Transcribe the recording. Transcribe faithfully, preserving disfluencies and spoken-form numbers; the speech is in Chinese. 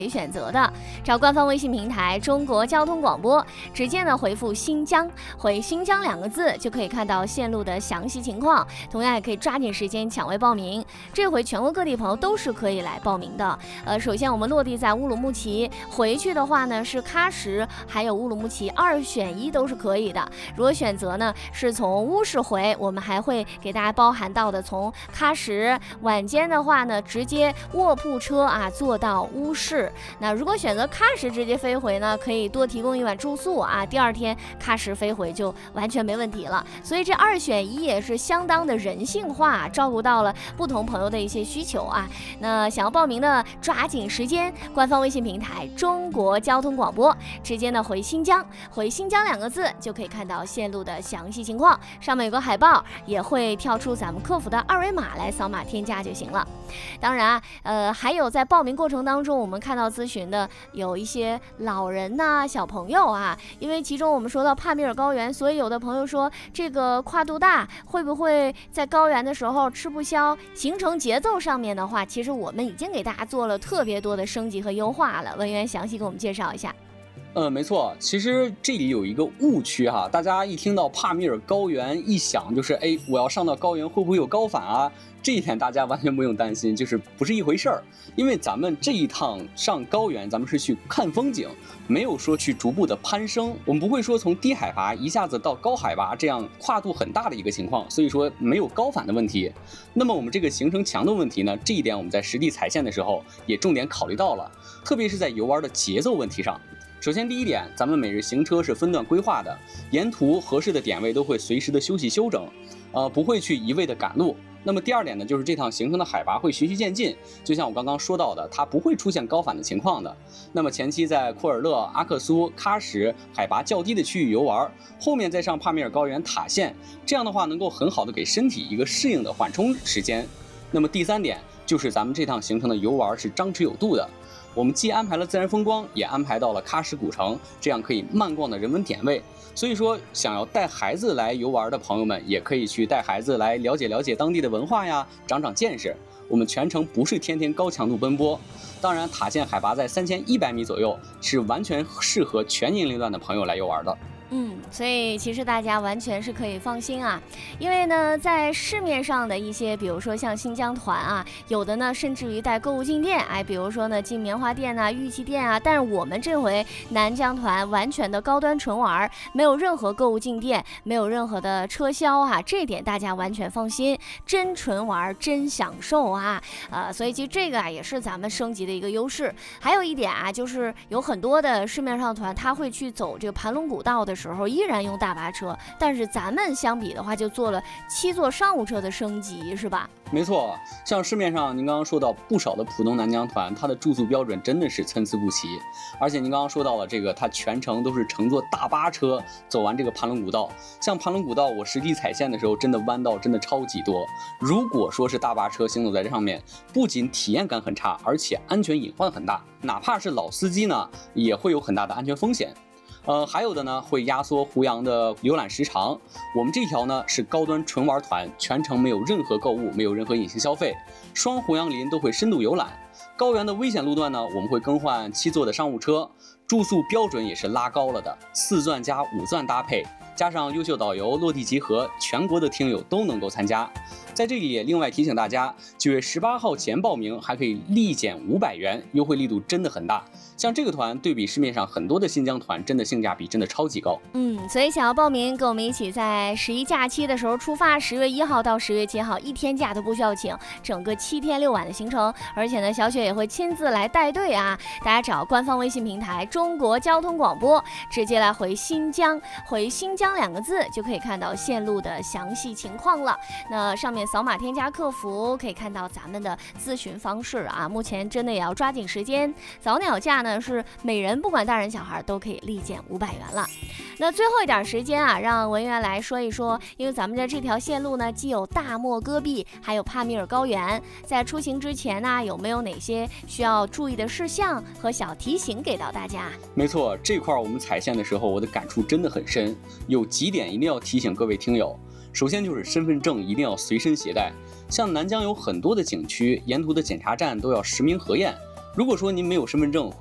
可以选择的，找官方微信平台中国交通广播，直接呢回复新疆，回新疆两个字就可以看到线路的详细情况。同样也可以抓紧时间抢位报名。这回全国各地朋友都是可以来报名的。呃，首先我们落地在乌鲁木齐，回去的话呢是喀什，还有乌鲁木齐，二选一都是可以的。如果选择呢是从乌市回，我们还会给大家包含到的从喀什，晚间的话呢直接卧铺车啊坐到乌市。那如果选择喀什直接飞回呢，可以多提供一晚住宿啊，第二天喀什飞回就完全没问题了。所以这二选一也是相当的人性化，照顾到了不同朋友的一些需求啊。那想要报名的，抓紧时间，官方微信平台中国交通广播，直接呢回新疆，回新疆两个字就可以看到线路的详细情况，上面有个海报，也会跳出咱们客服的二维码，来扫码添加就行了。当然呃，还有在报名过程当中，我们看到咨询的有一些老人呐、啊、小朋友啊，因为其中我们说到帕米尔高原，所以有的朋友说这个跨度大，会不会在高原的时候吃不消？行程节奏上面的话，其实我们已经给大家做了特别多的升级和优化了。文员详细给我们介绍一下。 呃，没错，其实这里有一个误区哈，大家一听到帕米尔高原，一想就是，哎，我要上到高原会不会有高反啊？这一点大家完全不用担心，就是不是一回事儿。因为咱们这一趟上高原，咱们是去看风景，没有说去逐步的攀升，我们不会说从低海拔一下子到高海拔这样跨度很大的一个情况，所以说没有高反的问题。那么我们这个行程强度问题呢，这一点我们在实地踩线的时候也重点考虑到了，特别是在游玩的节奏问题上。首先第一点，咱们每日行车是分段规划的，沿途合适的点位都会随时的休息休整，呃，不会去一味的赶路。那么第二点呢，就是这趟行程的海拔会循序渐进，就像我刚刚说到的，它不会出现高反的情况的。那么前期在库尔勒、阿克苏、喀什海拔较低的区域游玩，后面再上帕米尔高原塔县，这样的话能够很好的给身体一个适应的缓冲时间。那么第三点就是咱们这趟行程的游玩是张弛有度的。我们既安排了自然风光，也安排到了喀什古城，这样可以慢逛的人文点位。所以说，想要带孩子来游玩的朋友们，也可以去带孩子来了解了解当地的文化呀，长长见识。我们全程不是天天高强度奔波，当然塔县海拔在三千一百米左右，是完全适合全年龄段的朋友来游玩的。 嗯，所以其实大家完全是可以放心啊，因为呢，在市面上的一些，比如说像新疆团啊，有的呢甚至于带购物进店，哎，比如说呢进棉花店啊、玉器店啊，但是我们这回南疆团完全的高端纯玩，没有任何购物进店，没有任何的车销啊，这点大家完全放心，真纯玩，真享受啊，呃，所以其实这个啊也是咱们升级的一个优势。还有一点啊，就是有很多的市面上团，他会去走这个盘龙古道的时候依然用大巴车，但是咱们相比的话就做了七座商务车的升级，是吧？ 没错，像市面上您刚刚说到不少的浦东南疆团，它的住宿标准真的是参差不齐，而且您刚刚说到了这个，它全程都是乘坐大巴车走完这个盘龙古道。像盘龙古道，我实地踩线的时候，真的弯道真的超级多。如果说是大巴车行走在这上面，不仅体验感很差，而且安全隐患很大，哪怕是老司机呢，也会有很大的安全风险。呃，还有的呢会压缩胡杨的游览时长。我们这条呢是高端纯玩团，全程没有任何购物，没有任何隐形消费，双胡杨林都会深度游览。高原的危险路段呢，我们会更换七座的商务车，住宿标准也是拉高了的，四钻加五钻搭配，加上优秀导游落地集合，全国的听友都能够参加。在这里也另外提醒大家，九月十八号前报名还可以立减五百元，优惠力度真的很大。像这个团对比市面上很多的新疆团，真的性价比真的超级高。 嗯，所以想要报名，跟我们一起在十一假期的时候出发，十月一号到十月七号，一天假都不需要请，整个七天六晚的行程。而且呢，小雪也会亲自来带队啊。大家找官方微信平台中国交通广播，直接来回新疆，回新疆两个字就可以看到线路的详细情况了。那上面扫码添加客服，可以看到咱们的咨询方式啊。目前真的也要抓紧时间，早鸟价呢是每人不管大人小孩都可以立减五百元了。那最后一点时间啊，让文员来说一说，因为咱们的这条线路呢，既有大漠戈壁，还有帕米尔高原，在出行之前呢，有没有哪些需要注意的事项和小提醒给到大家？ 没错，这块我们踩线的时候，我的感触真的很深，有几点一定要提醒各位听友。首先就是身份证一定要随身携带，像南疆有很多的景区，沿途的检查站都要实名核验， 如果说您没有身份证，